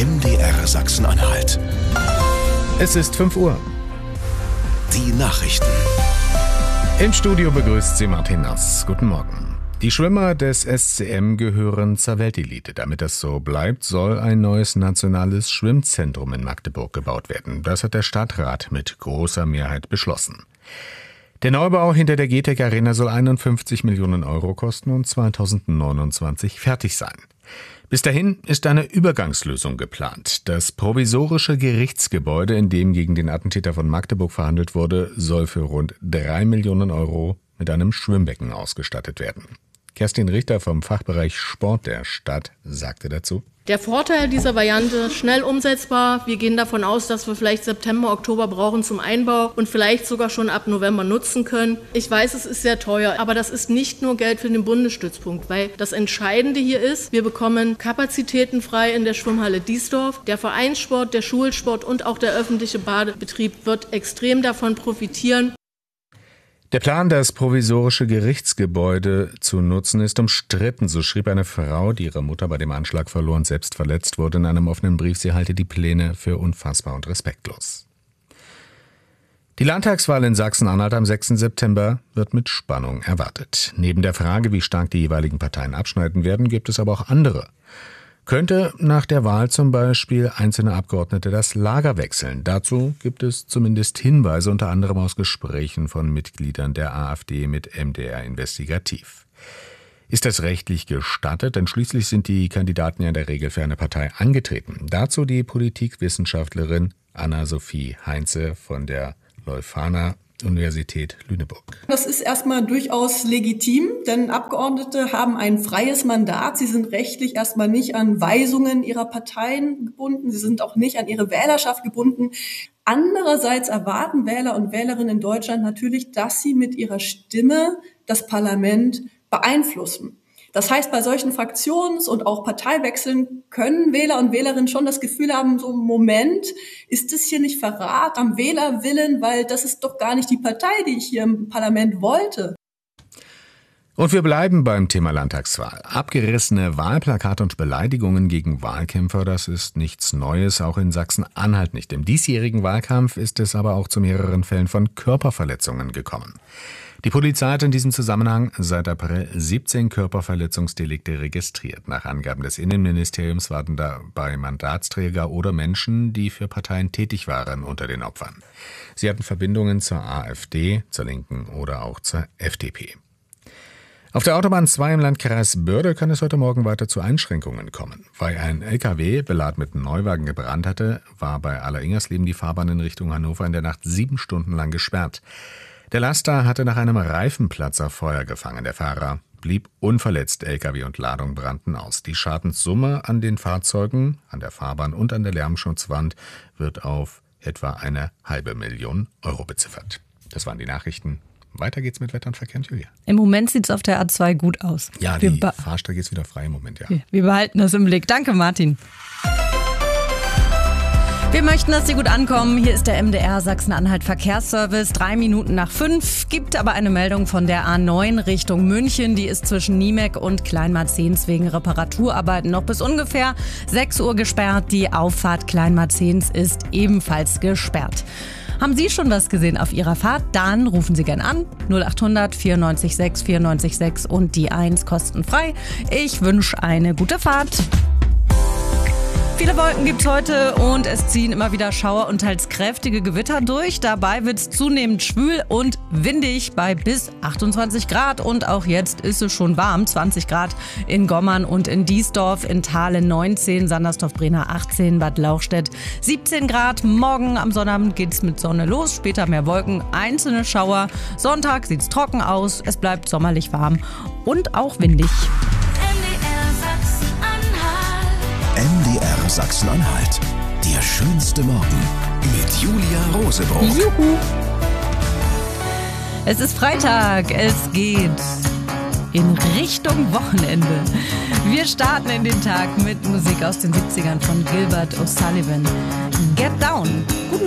MDR Sachsen-Anhalt. Es ist 5 Uhr. Die Nachrichten. Im Studio begrüßt Sie Martin Nass. Guten Morgen. Die Schwimmer des SCM gehören zur Weltelite. Damit das so bleibt, soll ein neues nationales Schwimmzentrum in Magdeburg gebaut werden. Das hat der Stadtrat mit großer Mehrheit beschlossen. Der Neubau hinter der GTEC Arena soll 51 Millionen Euro kosten und 2029 fertig sein. Bis dahin ist eine Übergangslösung geplant. Das provisorische Gerichtsgebäude, in dem gegen den Attentäter von Magdeburg verhandelt wurde, soll für rund 3 Millionen Euro mit einem Schwimmbecken ausgestattet werden. Kerstin Richter vom Fachbereich Sport der Stadt sagte dazu: Der Vorteil dieser Variante, schnell umsetzbar. Wir gehen davon aus, dass wir vielleicht September, Oktober brauchen zum Einbau und vielleicht sogar schon ab November nutzen können. Ich weiß, es ist sehr teuer, aber das ist nicht nur Geld für den Bundesstützpunkt, weil das Entscheidende hier ist, wir bekommen Kapazitäten frei in der Schwimmhalle Diesdorf. Der Vereinssport, der Schulsport und auch der öffentliche Badebetrieb wird extrem davon profitieren. Der Plan, das provisorische Gerichtsgebäude zu nutzen, ist umstritten. So schrieb eine Frau, die ihre Mutter bei dem Anschlag verlor und selbst verletzt wurde, in einem offenen Brief, sie halte die Pläne für unfassbar und respektlos. Die Landtagswahl in Sachsen-Anhalt am 6. September wird mit Spannung erwartet. Neben der Frage, wie stark die jeweiligen Parteien abschneiden werden, gibt es aber auch andere. Könnte nach der Wahl zum Beispiel einzelne Abgeordnete das Lager wechseln? Dazu gibt es zumindest Hinweise, unter anderem aus Gesprächen von Mitgliedern der AfD mit MDR Investigativ. Ist das rechtlich gestattet? Denn schließlich sind die Kandidaten ja in der Regel für eine Partei angetreten. Dazu die Politikwissenschaftlerin Anna-Sophie Heinze von der Leuphana Universität Lüneburg. Das ist erstmal durchaus legitim, denn Abgeordnete haben ein freies Mandat. Sie sind rechtlich erstmal nicht an Weisungen ihrer Parteien gebunden. Sie sind auch nicht an ihre Wählerschaft gebunden. Andererseits erwarten Wähler und Wählerinnen in Deutschland natürlich, dass sie mit ihrer Stimme das Parlament beeinflussen. Das heißt, bei solchen Fraktions- und auch Parteiwechseln können Wähler und Wählerinnen schon das Gefühl haben, so Moment, ist das hier nicht Verrat am Wählerwillen, weil das ist doch gar nicht die Partei, die ich hier im Parlament wollte. Und wir bleiben beim Thema Landtagswahl. Abgerissene Wahlplakate und Beleidigungen gegen Wahlkämpfer, das ist nichts Neues, auch in Sachsen-Anhalt nicht. Im diesjährigen Wahlkampf ist es aber auch zu mehreren Fällen von Körperverletzungen gekommen. Die Polizei hat in diesem Zusammenhang seit April 17 Körperverletzungsdelikte registriert. Nach Angaben des Innenministeriums waren dabei Mandatsträger oder Menschen, die für Parteien tätig waren, unter den Opfern. Sie hatten Verbindungen zur AfD, zur Linken oder auch zur FDP. Auf der Autobahn 2 im Landkreis Börde kann es heute Morgen weiter zu Einschränkungen kommen. Weil ein LKW beladen mit Neuwagen gebrannt hatte, war bei Aller-Ingersleben die Fahrbahn in Richtung Hannover in der Nacht 7 Stunden lang gesperrt. Der Laster hatte nach einem Reifenplatzer Feuer gefangen. Der Fahrer blieb unverletzt. LKW und Ladung brannten aus. Die Schadenssumme an den Fahrzeugen, an der Fahrbahn und an der Lärmschutzwand wird auf etwa 500.000 Euro beziffert. Das waren die Nachrichten. Weiter geht's mit Wetter und Verkehr und Julia. Im Moment sieht es auf der A2 gut aus. Ja, die Fahrstrecke ist wieder frei im Moment, ja. Wir behalten das im Blick. Danke, Martin. Wir möchten, dass Sie gut ankommen. Hier ist der MDR Sachsen-Anhalt Verkehrsservice. 3 Minuten nach 5. Gibt aber eine Meldung von der A9 Richtung München. Die ist zwischen Niemek und Kleinmarzens wegen Reparaturarbeiten noch bis ungefähr 6 Uhr gesperrt. Die Auffahrt Kleinmarzens ist ebenfalls gesperrt. Haben Sie schon was gesehen auf Ihrer Fahrt? Dann rufen Sie gern an. 0800 94 6 94 6 und die 1 kostenfrei. Ich wünsche eine gute Fahrt. Viele Wolken gibt's heute und es ziehen immer wieder Schauer und teils kräftige Gewitter durch. Dabei wird's zunehmend schwül und windig bei bis 28 Grad. Und auch jetzt ist es schon warm. 20 Grad in Gommern und in Diesdorf, in Thale 19, Sandersdorf-Brenner 18, Bad Lauchstädt 17 Grad. Morgen am Sonnabend geht's mit Sonne los, später mehr Wolken, einzelne Schauer. Sonntag sieht's trocken aus, es bleibt sommerlich warm und auch windig. MDR Sachsen-Anhalt. Der schönste Morgen mit Julia Rosebroock. Juhu! Es ist Freitag, es geht in Richtung Wochenende. Wir starten in den Tag mit Musik aus den 70ern von Gilbert O'Sullivan. Get Down. Guten